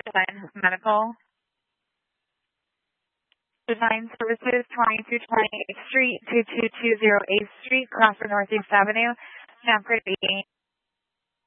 Design Medical. Design Services, 2220 8th Street, 2220 8th Street, Crawford Northeast Avenue, San Francisco.